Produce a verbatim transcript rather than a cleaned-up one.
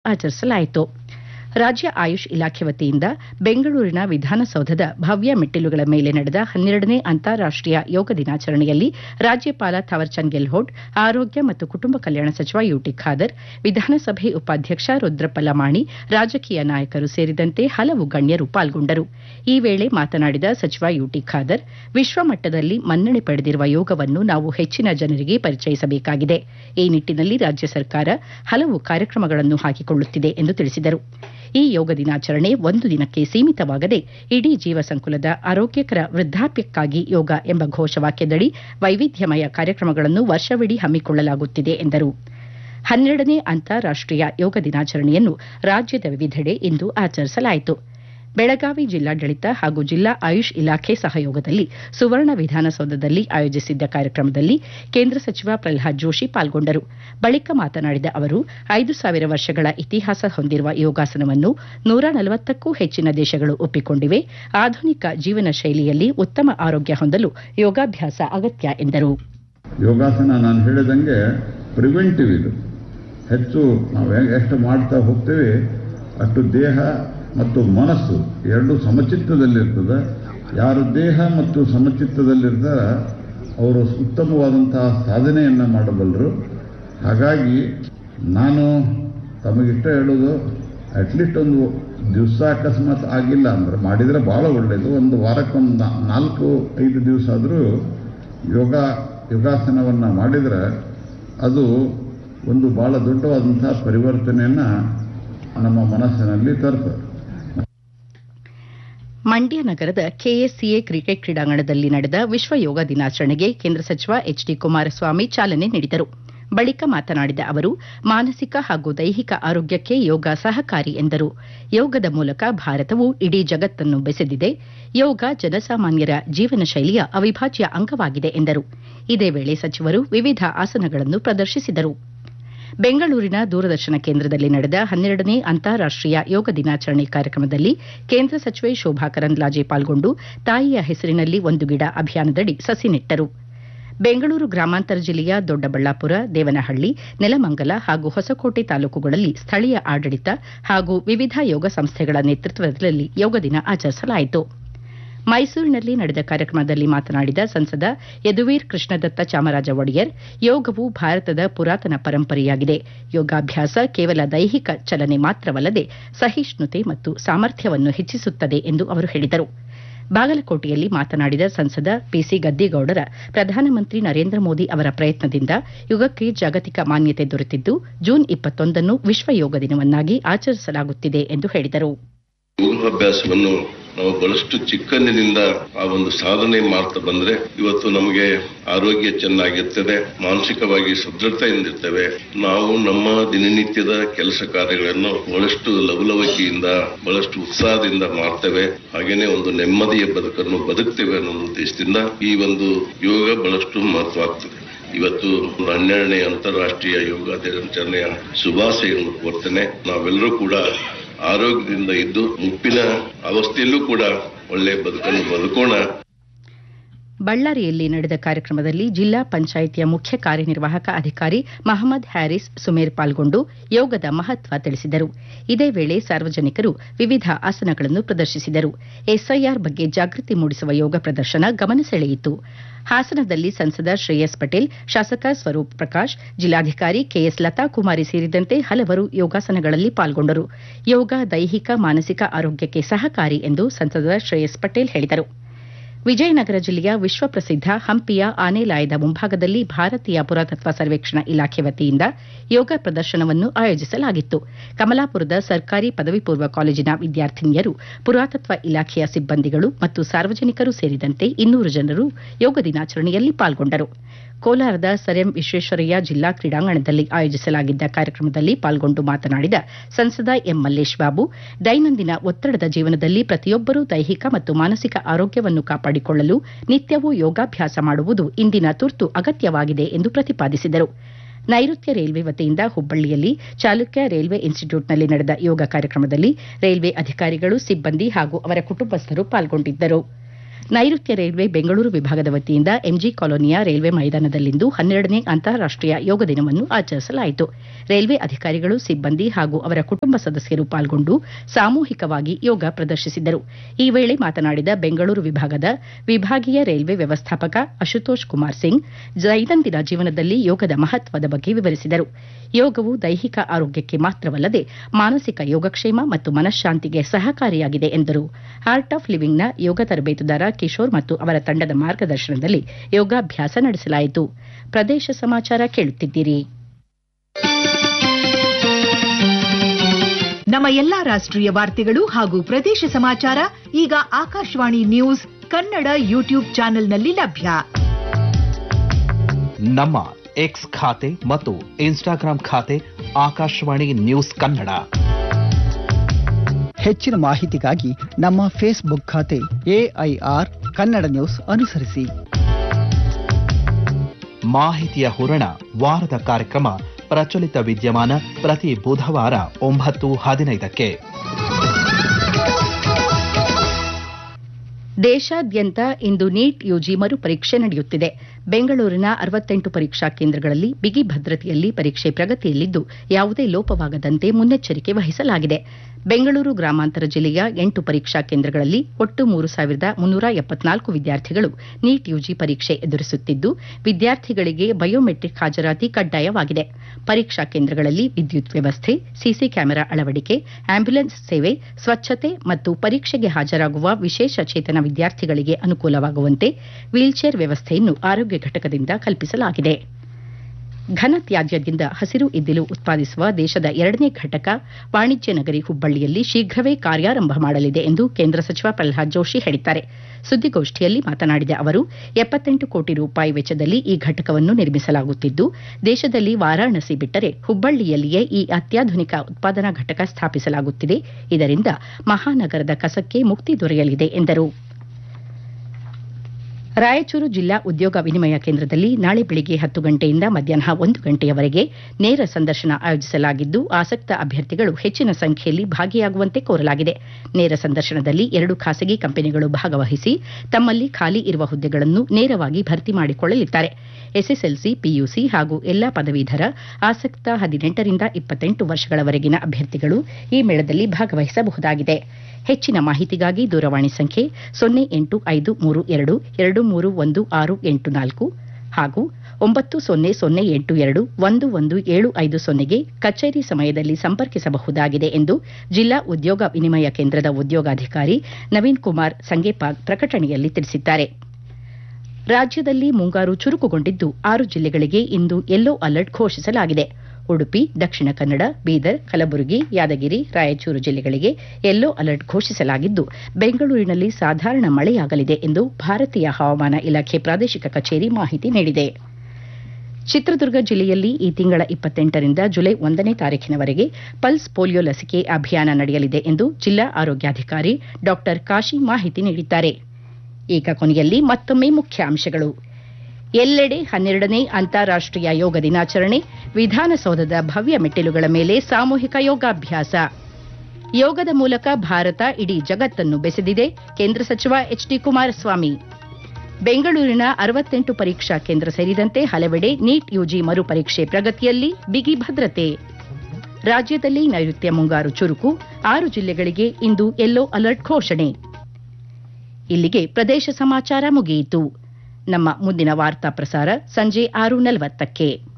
ಆಚರಿಸಲಾಯಿತು. ರಾಜ್ಯ ಆಯುಷ್ ಇಲಾಖೆ ವತಿಯಿಂದ ಬೆಂಗಳೂರಿನ ವಿಧಾನಸೌಧದ ಭವ್ಯ ಮೆಟ್ಟಿಲುಗಳ ಮೇಲೆ ನಡೆದ ಹನ್ನೆರಡನೇ ಅಂತಾರಾಷ್ಟೀಯ ಯೋಗ ದಿನಾಚರಣೆಯಲ್ಲಿ ರಾಜ್ಯಪಾಲ ಥಾವರ್ಚಂದ್ ಗೆಹ್ಲೋಟ್, ಆರೋಗ್ಯ ಮತ್ತು ಕುಟುಂಬ ಕಲ್ಯಾಣ ಸಚಿವ ಯುಟಿ ಖಾದರ್, ವಿಧಾನಸಭೆ ಉಪಾಧ್ಯಕ್ಷ ರುದ್ರಪ್ಪ ಲಮಾಣಿ, ರಾಜಕೀಯ ನಾಯಕರು ಸೇರಿದಂತೆ ಹಲವು ಗಣ್ಯರು ಪಾಲ್ಗೊಂಡರು. ಈ ವೇಳೆ ಮಾತನಾಡಿದ ಸಚಿವ ಯುಟಿ ಖಾದರ್, ವಿಶ್ವಮಟ್ಟದಲ್ಲಿ ಮನ್ನಣೆ ಪಡೆದಿರುವ ಯೋಗವನ್ನು ನಾವು ಹೆಚ್ಚಿನ ಜನರಿಗೆ ಪರಿಚಯಿಸಬೇಕಾಗಿದೆ. ಈ ನಿಟ್ಟಿನಲ್ಲಿ ರಾಜ್ಯ ಸರ್ಕಾರ ಹಲವು ಕಾರ್ಯಕ್ರಮಗಳನ್ನು ಹಾಕಿಕೊಳ್ಳುತ್ತಿದೆ ಎಂದು ತಿಳಿಸಿದರು. ಈ ಯೋಗ ದಿನಾಚರಣೆ ಒಂದು ದಿನಕ್ಕೆ ಸೀಮಿತವಾಗದೆ ಇಡೀ ಜೀವ ಸಂಕುಲದ ಆರೋಗ್ಯಕರ ವೃದ್ಧಾಪ್ಯಕ್ಕಾಗಿ ಯೋಗ ಎಂಬ ಘೋಷವಾಕ್ಯದಡಿ ವೈವಿಧ್ಯಮಯ ಕಾರ್ಯಕ್ರಮಗಳನ್ನು ವರ್ಷವಿಡೀ ಹಮ್ಮಿಕೊಳ್ಳಲಾಗುತ್ತಿದೆ ಎಂದರು. ಹನ್ನೆರಡನೇ ಅಂತಾರಾಷ್ಟೀಯ ಯೋಗ ದಿನಾಚರಣೆಯನ್ನು ರಾಜ್ಯದ ವಿವಿಧೆಡೆ ಇಂದು ಆಚರಿಸಲಾಯಿತು. ಬೆಳಗಾವಿ ಜಿಲ್ಲಾಡಳಿತ ಹಾಗೂ ಜಿಲ್ಲಾ ಆಯುಷ್ ಇಲಾಖೆ ಸಹಯೋಗದಲ್ಲಿ ಸುವರ್ಣ ವಿಧಾನಸೌಧದಲ್ಲಿ ಆಯೋಜಿಸಿದ್ದ ಕಾರ್ಯಕ್ರಮದಲ್ಲಿ ಕೇಂದ್ರ ಸಚಿವ ಪ್ರಲ್ಹಾದ್ ಜೋಶಿ ಪಾಲ್ಗೊಂಡರು. ಬಳಿಕ ಮಾತನಾಡಿದ ಅವರು, ಐದು ಸಾವಿರ ವರ್ಷಗಳ ಇತಿಹಾಸ ಹೊಂದಿರುವ ಯೋಗಾಸನವನ್ನು ನೂರ ನಲವತ್ತಕ್ಕೂ ಹೆಚ್ಚಿನ ದೇಶಗಳು ಒಪ್ಪಿಕೊಂಡಿವೆ. ಆಧುನಿಕ ಜೀವನ ಶೈಲಿಯಲ್ಲಿ ಉತ್ತಮ ಆರೋಗ್ಯ ಹೊಂದಲು ಯೋಗಾಭ್ಯಾಸ ಅಗತ್ಯ ಎಂದರು. ಯೋಗಾಸನ ನಾನು ಹೇಳಿದಂಗೆ ಪ್ರಿವೆಂಟಿವ್ ಇದು. ಹೆಚ್ಚು ನಾವು ಎಷ್ಟು ಮಾಡ್ತಾ ಹೋಗ್ತೇವೆ ಅಷ್ಟು ದೇಹ ಮತ್ತು ಮನಸ್ಸು ಎರಡು ಸಮಚಿತ್ತದಲ್ಲಿರ್ತದೆ. ಯಾರು ದೇಹ ಮತ್ತು ಸಮಚಿತ್ತದಲ್ಲಿರ್ತಾರ ಅವರು ಉತ್ತಮವಾದಂತಹ ಸಾಧನೆಯನ್ನು ಮಾಡಬಲ್ಲರು. ಹಾಗಾಗಿ ನಾನು ತಮಗಿಷ್ಟ ಹೇಳೋದು, ಅಟ್ಲೀಸ್ಟ್ ಒಂದು ದಿವಸ ಅಕಸ್ಮಾತ್ ಆಗಿಲ್ಲ ಅಂದ್ರೆ ಮಾಡಿದರೆ ಭಾಳ ಒಳ್ಳೆಯದು. ಒಂದು ವಾರಕ್ಕೊಂದು ನಾಲ್ಕು ಐದು ದಿವಸ ಆದರೂ ಯೋಗ ಯೋಗಾಸನವನ್ನು ಮಾಡಿದರೆ ಅದು ಒಂದು ಭಾಳ ದೊಡ್ಡವಾದಂತಹ ಪರಿವರ್ತನೆಯನ್ನು ನಮ್ಮ ಮನಸ್ಸಿನಲ್ಲಿ ತರ್ತದೆ. ಮಂಡ್ಯ ನಗರದ ಕೆಎಸ್ಸಿಎ ಕ್ರಿಕೆಟ್ ಕ್ರೀಡಾಂಗಣದಲ್ಲಿ ನಡೆದ ವಿಶ್ವ ಯೋಗ ದಿನಾಚರಣೆಗೆ ಕೇಂದ್ರ ಸಚಿವ ಎಚ್ ಡಿ ಕುಮಾರಸ್ವಾಮಿ ಚಾಲನೆ ನೀಡಿದರು. ಬಳಿಕ ಮಾತನಾಡಿದ ಅವರು, ಮಾನಸಿಕ ಹಾಗೂ ದೈಹಿಕ ಆರೋಗ್ಯಕ್ಕೆ ಯೋಗ ಸಹಕಾರಿ ಎಂದರು. ಯೋಗದ ಮೂಲಕ ಭಾರತವು ಇಡೀ ಜಗತ್ತನ್ನು ಬೆಸೆದಿದೆ. ಯೋಗ ಜನಸಾಮಾನ್ಯರ ಜೀವನ ಶೈಲಿಯ ಅವಿಭಾಜ್ಯ ಅಂಗವಾಗಿದೆ ಎಂದರು. ಇದೇ ವೇಳೆ ಸಚಿವರು ವಿವಿಧ ಆಸನಗಳನ್ನು ಪ್ರದರ್ಶಿಸಿದರು. ಬೆಂಗಳೂರಿನ ದೂರದರ್ಶನ ಕೇಂದ್ರದಲ್ಲಿ ನಡೆದ ಹನ್ನೆರಡನೇ ಅಂತಾರಾಷ್ಟೀಯ ಯೋಗ ದಿನಾಚರಣೆ ಕಾರ್ಯಕ್ರಮದಲ್ಲಿ ಕೇಂದ್ರ ಸಚಿವೆ ಶೋಭಾ ಕರಂದ್ಲಾಜೆ ಪಾಲ್ಗೊಂಡು ತಾಯಿಯ ಹೆಸರಿನಲ್ಲಿ ಒಂದು ಗಿಡ ಅಭಿಯಾನದಡಿ ಸಸಿ ನೆಟ್ಟರು. ಬೆಂಗಳೂರು ಗ್ರಾಮಾಂತರ ಜಿಲ್ಲೆಯ ದೊಡ್ಡಬಳ್ಳಾಪುರ, ದೇವನಹಳ್ಳಿ, ನೆಲಮಂಗಲ ಹಾಗೂ ಹೊಸಕೋಟೆ ತಾಲೂಕುಗಳಲ್ಲಿ ಸ್ಥಳೀಯ ಆಡಳಿತ ಹಾಗೂ ವಿವಿಧ ಯೋಗ ಸಂಸ್ಥೆಗಳ ನೇತೃತ್ವದಲ್ಲಿ ಯೋಗ ದಿನ ಆಚರಿಸಲಾಯಿತು. ಮೈಸೂರಿನಲ್ಲಿ ನಡೆದ ಕಾರ್ಯಕ್ರಮದಲ್ಲಿ ಮಾತನಾಡಿದ ಸಂಸದ ಯದುವೀರ್ ಕೃಷ್ಣದತ್ತ ಚಾಮರಾಜ ಒಡೆಯರ್, ಯೋಗವು ಭಾರತದ ಪುರಾತನ ಪರಂಪರೆಯಾಗಿದೆ. ಯೋಗಾಭ್ಯಾಸ ಕೇವಲ ದೈಹಿಕ ಚಲನೆ ಮಾತ್ರವಲ್ಲದೆ ಸಹಿಷ್ಣುತೆ ಮತ್ತು ಸಾಮರ್ಥ್ಯವನ್ನು ಹೆಚ್ಚಿಸುತ್ತದೆ ಎಂದು ಅವರು ಹೇಳಿದರು. ಬಾಗಲಕೋಟೆಯಲ್ಲಿ ಮಾತನಾಡಿದ ಸಂಸದ ಪಿಸಿ ಗದ್ದಿಗೌಡರ, ಪ್ರಧಾನಮಂತ್ರಿ ನರೇಂದ್ರ ಮೋದಿ ಅವರ ಪ್ರಯತ್ನದಿಂದ ಯೋಗಕ್ಕೆ ಜಾಗತಿಕ ಮಾನ್ಯತೆ ದೊರೆತಿದ್ದು ಜೂನ್ ಇಪ್ಪತ್ತೊಂದನ್ನು ವಿಶ್ವ ಯೋಗ ದಿನವನ್ನಾಗಿ ಆಚರಿಸಲಾಗುತ್ತಿದೆ ಎಂದು ಹೇಳಿದರು. ಯೋಗಾಭ್ಯಾಸವನ್ನು ನಾವು ಬಹಳಷ್ಟು ಚಿಕ್ಕಂದಿನಿಂದ ಆ ಒಂದು ಸಾಧನೆ ಮಾಡ್ತಾ ಬಂದ್ರೆ ಇವತ್ತು ನಮಗೆ ಆರೋಗ್ಯ ಚೆನ್ನಾಗಿರ್ತದೆ, ಮಾನಸಿಕವಾಗಿ ಸದೃಢತೆಯಿಂದಿರ್ತೇವೆ. ನಾವು ನಮ್ಮ ದಿನನಿತ್ಯದ ಕೆಲಸ ಕಾರ್ಯಗಳನ್ನು ಬಹಳಷ್ಟು ಲವಲವಿಕೆಯಿಂದ ಬಹಳಷ್ಟು ಉತ್ಸಾಹದಿಂದ ಮಾಡ್ತೇವೆ. ಹಾಗೇನೆ ಒಂದು ನೆಮ್ಮದಿಯ ಬದುಕನ್ನು ಬದುಕ್ತೇವೆ ಅನ್ನೋ ಉದ್ದೇಶದಿಂದ ಈ ಒಂದು ಯೋಗ ಬಹಳಷ್ಟು ಮಹತ್ವ ಆಗ್ತದೆ. ಇವತ್ತು ಹನ್ನೆರಡನೇ ಅಂತಾರಾಷ್ಟ್ರೀಯ ಯೋಗ ದಿನಾಚರಣೆಯ ಶುಭಾಶಯವನ್ನು ಕೋರ್ತೇನೆ. ನಾವೆಲ್ಲರೂ ಕೂಡ ಆರೋಗ್ಯದಿಂದ ಇದ್ದು ಮುಪ್ಪಿನ ಅವಸ್ಥೆಯಲ್ಲೂ ಕೂಡ ಒಳ್ಳೆಯ ಬದುಕನ್ನು ಬದುಕೋಣ. ಬಳ್ಳಾರಿಯಲ್ಲಿ ನಡೆದ ಕಾರ್ಯಕ್ರಮದಲ್ಲಿ ಜಿಲ್ಲಾ ಪಂಚಾಯಿತಿಯ ಮುಖ್ಯ ಕಾರ್ಯನಿರ್ವಾಹಕ ಅಧಿಕಾರಿ ಮಹಮ್ಮದ್ ಹ್ಯಾರಿಸ್ ಸುಮೇರ್ ಪಾಲ್ಗೊಂಡು ಯೋಗದ ಮಹತ್ವ ತಿಳಿಸಿದರು. ಇದೇ ವೇಳೆ ಸಾರ್ವಜನಿಕರು ವಿವಿಧ ಆಸನಗಳನ್ನು ಪ್ರದರ್ಶಿಸಿದರು. ಎಸ್ಐಆರ್ ಬಗ್ಗೆ ಜಾಗೃತಿ ಮೂಡಿಸುವ ಯೋಗ ಪ್ರದರ್ಶನ ಗಮನ ಸೆಳೆಯಿತು. ಹಾಸನದಲ್ಲಿ ಸಂಸದ ಶ್ರೇಯಸ್ ಪಟೇಲ್, ಶಾಸಕ ಸ್ವರೂಪ್ ಪ್ರಕಾಶ್, ಜಿಲ್ಲಾಧಿಕಾರಿ ಕೆಎಸ್ ಲತಾ ಕುಮಾರಿ ಸೇರಿದಂತೆ ಹಲವರು ಯೋಗಾಸನಗಳಲ್ಲಿ ಪಾಲ್ಗೊಂಡರು. ಯೋಗ ದೈಹಿಕ ಮಾನಸಿಕ ಆರೋಗ್ಯಕ್ಕೆ ಸಹಕಾರಿ ಎಂದು ಸಂಸದ ಶ್ರೇಯಸ್ ಪಟೇಲ್ ಹೇಳಿದರು. ವಿಜಯನಗರ ಜಿಲ್ಲೆಯ ವಿಶ್ವಪ್ರಸಿದ್ಧ ಹಂಪಿಯ ಆನೆಲಾಯದ ಮುಂಭಾಗದಲ್ಲಿ ಭಾರತೀಯ ಪುರಾತತ್ವ ಸರ್ವೇಕ್ಷಣಾ ಇಲಾಖೆ ವತಿಯಿಂದ ಯೋಗ ಪ್ರದರ್ಶನವನ್ನು ಆಯೋಜಿಸಲಾಗಿತ್ತು. ಕಮಲಾಪುರದ ಸರ್ಕಾರಿ ಪದವಿ ಪೂರ್ವ ಕಾಲೇಜಿನ ವಿದ್ಯಾರ್ಥಿನಿಯರು, ಪುರಾತತ್ವ ಇಲಾಖೆಯ ಸಿಬ್ಬಂದಿಗಳು ಮತ್ತು ಸಾರ್ವಜನಿಕರು ಸೇರಿದಂತೆ ಇನ್ನೂರು ಜನರು ಯೋಗ ದಿನಾಚರಣೆಯಲ್ಲಿ ಪಾಲ್ಗೊಂಡರು. ಕೋಲಾರದ ಸರ್ ಎಂ ವಿಶ್ವೇಶ್ವರಯ್ಯ ಜಿಲ್ಲಾ ಕ್ರೀಡಾಂಗಣದಲ್ಲಿ ಆಯೋಜಿಸಲಾಗಿದ್ದ ಕಾರ್ಯಕ್ರಮದಲ್ಲಿ ಪಾಲ್ಗೊಂಡು ಮಾತನಾಡಿದ ಸಂಸದ ಎಂ ಮಲ್ಲೇಶ್ ಬಾಬು, ದೈನಂದಿನ ಒತ್ತಡದ ಜೀವನದಲ್ಲಿ ಪ್ರತಿಯೊಬ್ಬರೂ ದೈಹಿಕ ಮತ್ತು ಮಾನಸಿಕ ಆರೋಗ್ಯವನ್ನು ಕಾಪಾಡಿಕೊಳ್ಳಲು ನಿತ್ಯವೂ ಯೋಗಾಭ್ಯಾಸ ಮಾಡುವುದು ಇಂದಿನ ತುರ್ತು ಅಗತ್ಯವಾಗಿದೆ ಎಂದು ಪ್ರತಿಪಾದಿಸಿದರು. ನೈಋತ್ಯ ರೈಲ್ವೆ ವತಿಯಿಂದ ಹುಬ್ಬಳ್ಳಿಯಲ್ಲಿ ಚಾಲುಕ್ಯ ರೈಲ್ವೆ ಇನ್ಸ್ಟಿಟ್ಯೂಟ್ನಲ್ಲಿ ನಡೆದ ಯೋಗ ಕಾರ್ಯಕ್ರಮದಲ್ಲಿ ರೈಲ್ವೆ ಅಧಿಕಾರಿಗಳು, ಸಿಬ್ಬಂದಿ ಹಾಗೂ ಅವರ ಕುಟುಂಬಸ್ಥರು ಪಾಲ್ಗೊಂಡಿದ್ದರು. ನೈಋತ್ಯ ರೈಲ್ವೆ ಬೆಂಗಳೂರು ವಿಭಾಗದ ವತಿಯಿಂದ ಎಂಜಿ ಕಾಲೋನಿಯ ರೈಲ್ವೆ ಮೈದಾನದಲ್ಲಿಂದು ಹನ್ನೆರಡನೇ ಅಂತಾರಾಷ್ಟೀಯ ಯೋಗ ದಿನವನ್ನು ಆಚರಿಸಲಾಯಿತು. ರೈಲ್ವೆ ಅಧಿಕಾರಿಗಳು, ಸಿಬ್ಬಂದಿ ಹಾಗೂ ಅವರ ಕುಟುಂಬ ಸದಸ್ಯರು ಪಾಲ್ಗೊಂಡು ಸಾಮೂಹಿಕವಾಗಿ ಯೋಗ ಪ್ರದರ್ಶಿಸಿದರು. ಈ ವೇಳೆ ಮಾತನಾಡಿದ ಬೆಂಗಳೂರು ವಿಭಾಗದ ವಿಭಾಗೀಯ ರೈಲ್ವೆ ವ್ಯವಸ್ಥಾಪಕ ಅಶುತೋಷ್ ಕುಮಾರ್ ಸಿಂಗ್, ದೈನಂದಿನ ಜೀವನದಲ್ಲಿ ಯೋಗದ ಮಹತ್ವದ ಬಗ್ಗೆ ವಿವರಿಸಿದರು. ಯೋಗವು ದೈಹಿಕ ಆರೋಗ್ಯಕ್ಕೆ ಮಾತ್ರವಲ್ಲದೆ ಮಾನಸಿಕ ಯೋಗಕ್ಷೇಮ ಮತ್ತು ಮನಃಶಾಂತಿಗೆ ಸಹಕಾರಿಯಾಗಿದೆ ಎಂದರು. ಆರ್ಟ್ ಆಫ್ ಲಿವಿಂಗ್ನ ಯೋಗ ತರಬೇತುದಾರ ಕಿಶೋರ್ ಮತ್ತು ಅವರ ತಂಡದ ಮಾರ್ಗದರ್ಶನದಲ್ಲಿ ಯೋಗಾಭ್ಯಾಸ ನಡೆಸಲಾಯಿತು. ಪ್ರದೇಶ ಸಮಾಚಾರ ಕೇಳುತ್ತಿದ್ದೀರಿ. ನಮ್ಮ ಎಲ್ಲಾ ರಾಷ್ಟ್ರೀಯ ವಾರ್ತೆಗಳು ಹಾಗೂ ಪ್ರದೇಶ ಸಮಾಚಾರ ಈಗ ಆಕಾಶವಾಣಿ ನ್ಯೂಸ್ ಕನ್ನಡ ಯೂಟ್ಯೂಬ್ ಚಾನೆಲ್ನಲ್ಲಿ ಲಭ್ಯ. ನಮ್ಮ ಎಕ್ಸ್ ಖಾತೆ ಮತ್ತು ಇನ್ಸ್ಟಾಗ್ರಾಂ ಖಾತೆ ಆಕಾಶವಾಣಿ ನ್ಯೂಸ್ ಕನ್ನಡ. ಹೆಚ್ಚಿನ ಮಾಹಿತಿಗಾಗಿ ನಮ್ಮ ಫೇಸ್ಬುಕ್ ಖಾತೆ ಎಐಆರ್ ಕನ್ನಡ ನ್ಯೂಸ್ ಅನುಸರಿಸಿ. ಮಾಹಿತಿಯ ಹೂರಣ ವಾರದ ಕಾರ್ಯಕ್ರಮ ಪ್ರಚಲಿತ ವಿದ್ಯಮಾನ ಪ್ರತಿ ಬುಧವಾರ ಒಂಬತ್ತು ಹದಿನೈದಕ್ಕೆ. ದೇಶಾದ್ಯಂತ ಇಂದು ನೀಟ್ ಯುಜಿ ಮರುಪರೀಕ್ಷೆ ನಡೆಯುತ್ತಿದೆ. ಬೆಂಗಳೂರಿನ ಅರವತ್ತೆಂಟು ಪರೀಕ್ಷಾ ಕೇಂದ್ರಗಳಲ್ಲಿ ಬಿಗಿ ಭದ್ರತೆಯಲ್ಲಿ ಪರೀಕ್ಷೆ ಪ್ರಗತಿಯಲ್ಲಿದ್ದು ಯಾವುದೇ ಲೋಪವಾಗದಂತೆ ಮುನ್ನೆಚ್ಚರಿಕೆ ವಹಿಸಲಾಗಿದೆ. ಬೆಂಗಳೂರು ಗ್ರಾಮಾಂತರ ಜಿಲ್ಲೆಯ ಎಂಟು ಪರೀಕ್ಷಾ ಕೇಂದ್ರಗಳಲ್ಲಿ ಒಟ್ಟು ಮೂರು ಸಾವಿರದ ಮುನ್ನೂರ ಎಪ್ಪತ್ನಾಲ್ಕು ವಿದ್ಯಾರ್ಥಿಗಳು ನೀಟ್ ಯುಜಿ ಪರೀಕ್ಷೆ ಎದುರಿಸುತ್ತಿದ್ದು, ವಿದ್ಯಾರ್ಥಿಗಳಿಗೆ ಬಯೋಮೆಟ್ರಿಕ್ ಹಾಜರಾತಿ ಕಡ್ಡಾಯವಾಗಿದೆ. ಪರೀಕ್ಷಾ ಕೇಂದ್ರಗಳಲ್ಲಿ ವಿದ್ಯುತ್ ವ್ಯವಸ್ಥೆ, ಸಿಸಿ ಕ್ಯಾಮೆರಾ ಅಳವಡಿಕೆ, ಆಂಬ್ಯುಲೆನ್ಸ್ ಸೇವೆ, ಸ್ವಚ್ಛತೆ ಮತ್ತು ಪರೀಕ್ಷೆಗೆ ಹಾಜರಾಗುವ ವಿಶೇಷ ಚೇತನ ವಿದ್ಯಾರ್ಥಿಗಳಿಗೆ ಅನುಕೂಲವಾಗುವಂತೆ ವೀಲ್ಚೇರ್ ವ್ಯವಸ್ಥೆಯನ್ನು ಆರೋಗ್ಯ ಘಟಕದಿಂದ ಕಲ್ಪಿಸಲಾಗಿದೆ. ಘನ ತ್ಯಾಜ್ಯದಿಂದ ಹಸಿರು ಇದ್ದಿಲು ಉತ್ಪಾದಿಸುವ ದೇಶದ ಎರಡನೇ ಘಟಕ ವಾಣಿಜ್ಯ ನಗರಿ ಹುಬ್ಬಳ್ಳಿಯಲ್ಲಿ ಶೀಘ್ರವೇ ಕಾರ್ಯಾರಂಭ ಮಾಡಲಿದೆ ಎಂದು ಕೇಂದ್ರ ಸಚಿವ ಪ್ರಹ್ಲಾದ್ ಜೋಶಿ ಹೇಳಿದ್ದಾರೆ. ಸುದ್ದಿಗೋಷ್ಠಿಯಲ್ಲಿ ಮಾತನಾಡಿದ ಅವರು, ಎಪ್ಪತ್ತೆಂಟು ಕೋಟಿ ರೂಪಾಯಿ ವೆಚ್ಚದಲ್ಲಿ ಈ ಘಟಕವನ್ನು ನಿರ್ಮಿಸಲಾಗುತ್ತಿದ್ದು, ದೇಶದಲ್ಲಿ ವಾರಾಣಸಿ ಬಿಟ್ಟರೆ ಹುಬ್ಬಳ್ಳಿಯಲ್ಲಿಯೇ ಈ ಅತ್ಯಾಧುನಿಕ ಉತ್ಪಾದನಾ ಘಟಕ ಸ್ಥಾಪಿಸಲಾಗುತ್ತಿದೆ. ಇದರಿಂದ ಮಹಾನಗರದ ಕಸಕ್ಕೆ ಮುಕ್ತಿ ದೊರೆಯಲಿದೆ ಎಂದರು. ರಾಯಚೂರು ಜಿಲ್ಲಾ ಉದ್ಯೋಗ ವಿನಿಮಯ ಕೇಂದ್ರದಲ್ಲಿ ನಾಳೆ ಬೆಳಗ್ಗೆ ಹತ್ತು ಗಂಟೆಯಿಂದ ಮಧ್ಯಾಹ್ನ ಒಂದು ಗಂಟೆಯವರೆಗೆ ನೇರ ಸಂದರ್ಶನ ಆಯೋಜಿಸಲಾಗಿದ್ದು, ಆಸಕ್ತ ಅಭ್ಯರ್ಥಿಗಳು ಹೆಚ್ಚಿನ ಸಂಖ್ಯೆಯಲ್ಲಿ ಭಾಗಿಯಾಗುವಂತೆ ಕೋರಲಾಗಿದೆ. ನೇರ ಸಂದರ್ಶನದಲ್ಲಿ ಎರಡು ಖಾಸಗಿ ಕಂಪನಿಗಳು ಭಾಗವಹಿಸಿ ತಮ್ಮಲ್ಲಿ ಖಾಲಿ ಇರುವ ಹುದ್ದೆಗಳನ್ನು ನೇರವಾಗಿ ಭರ್ತಿ ಮಾಡಿಕೊಳ್ಳಲಿದ್ದಾರೆ. ಎಸ್ಎಸ್ಎಲ್ಸಿ, ಪಿಯುಸಿ ಹಾಗೂ ಎಲ್ಲಾ ಪದವೀಧರ ಆಸಕ್ತ ಹದಿನೆಂಟರಿಂದ ಇಪ್ಪತ್ತೆಂಟು ವರ್ಷಗಳವರೆಗಿನ ಅಭ್ಯರ್ಥಿಗಳು ಈ ಮೇಳದಲ್ಲಿ ಭಾಗವಹಿಸಬಹುದಾಗಿದೆ. ಹೆಚ್ಚಿನ ಮಾಹಿತಿಗಾಗಿ ದೂರವಾಣಿ ಸಂಖ್ಯೆ ಸೊನ್ನೆ ಎಂಟು ಐದು ಮೂರು ಎರಡು ಎರಡು ಮೂರು ಒಂದು ಆರು ಎಂಟು ನಾಲ್ಕು ಹಾಗೂ ಒಂಬತ್ತು ಸೊನ್ನೆ ಸೊನ್ನೆ ಎಂಟು ಎರಡು ಒಂದು ಒಂದು ಏಳು ಐದು ಸೊನ್ನೆಗೆ ಕಚೇರಿ ಸಮಯದಲ್ಲಿ ಸಂಪರ್ಕಿಸಬಹುದಾಗಿದೆ ಎಂದು ಜಿಲ್ಲಾ ಉದ್ಯೋಗ ವಿನಿಮಯ ಕೇಂದ್ರದ ಉದ್ಯೋಗಾಧಿಕಾರಿ ನವೀನ್ ಕುಮಾರ್ ಸಂಗೇಪಾಗ್ ಪ್ರಕಟಣೆಯಲ್ಲಿ ತಿಳಿಸಿದ್ದಾರೆ. ರಾಜ್ಯದಲ್ಲಿ ಮುಂಗಾರು ಚುರುಕುಗೊಂಡಿದ್ದು, ಆರು ಜಿಲ್ಲೆಗಳಿಗೆ ಇಂದು ಯೆಲ್ಲೋ ಅಲರ್ಟ್ ಘೋಷಿಸಲಾಗಿದೆ. ಉಡುಪಿ, ದಕ್ಷಿಣ ಕನ್ನಡ, ಬೀದರ್, ಕಲಬುರಗಿ, ಯಾದಗಿರಿ, ರಾಯಚೂರು ಜಿಲ್ಲೆಗಳಿಗೆ ಯೆಲ್ಲೋ ಅಲರ್ಟ್ ಘೋಷಿಸಲಾಗಿದ್ದು, ಬೆಂಗಳೂರಿನಲ್ಲಿ ಸಾಧಾರಣ ಮಳೆಯಾಗಲಿದೆ ಎಂದು ಭಾರತೀಯ ಹವಾಮಾನ ಇಲಾಖೆ ಪ್ರಾದೇಶಿಕ ಕಚೇರಿ ಮಾಹಿತಿ ನೀಡಿದೆ. ಚಿತ್ರದುರ್ಗ ಜಿಲ್ಲೆಯಲ್ಲಿ ಈ ತಿಂಗಳ ಇಪ್ಪತ್ತೆಂಟರಿಂದ ಜುಲೈ ಒಂದನೇ ತಾರೀಖಿನವರೆಗೆ ಪಲ್ಸ್ ಪೋಲಿಯೋ ಲಸಿಕೆ ಅಭಿಯಾನ ನಡೆಯಲಿದೆ ಎಂದು ಜಿಲ್ಲಾ ಆರೋಗ್ಯಾಧಿಕಾರಿ ಡಾ ಕಾಶಿ ಮಾಹಿತಿ ನೀಡಿದ್ದಾರೆ. ಈಗ ಕೊನೆಯಲ್ಲಿ ಮತ್ತೊಮ್ಮೆ ಮುಖ್ಯಾಂಶಗಳು. ಎಲ್ಲೆಡೆ ಹನ್ನೆರಡನೇ ಅಂತಾರಾಷ್ಟೀಯ ಯೋಗ ದಿನಾಚರಣೆ, ವಿಧಾನಸೌಧದ ಭವ್ಯ ಮೆಟ್ಟಿಲುಗಳ ಮೇಲೆ ಸಾಮೂಹಿಕ ಯೋಗಾಭ್ಯಾಸ. ಯೋಗದ ಮೂಲಕ ಭಾರತ ಇಡೀ ಜಗತ್ತನ್ನು ಬೆಸೆದಿದೆ, ಕೇಂದ್ರ ಸಚಿವ ಎಚ್ ಡಿ ಕುಮಾರಸ್ವಾಮಿ. ಬೆಂಗಳೂರಿನ ಅರವತ್ತೆಂಟು ಪರೀಕ್ಷಾ ಕೇಂದ್ರ ಸೇರಿದಂತೆ ಹಲವೆಡೆ ನೀಟ್ ಯುಜಿ ಮರುಪರೀಕ್ಷೆ ಪ್ರಗತಿಯಲ್ಲಿ ಬಿಗಿ ಭದ್ರತೆ. ರಾಜ್ಯದಲ್ಲಿ ನೈಋತ್ಯ ಮುಂಗಾರು ಚುರುಕು, ಆರು ಜಿಲ್ಲೆಗಳಿಗೆ ಇಂದು ಯೆಲ್ಲೋ ಅಲರ್ಟ್ ಘೋಷಣೆ. ಇಲ್ಲಿಗೆ ಪ್ರದೇಶ ಸಮಾಚಾರ ಮುಗಿಯಿತು. ನಮ್ಮ ಮುಂದಿನ ವಾರ್ತಾ ಪ್ರಸಾರ ಸಂಜೆ ಆರು ನಲವತ್ತಕ್ಕೆ.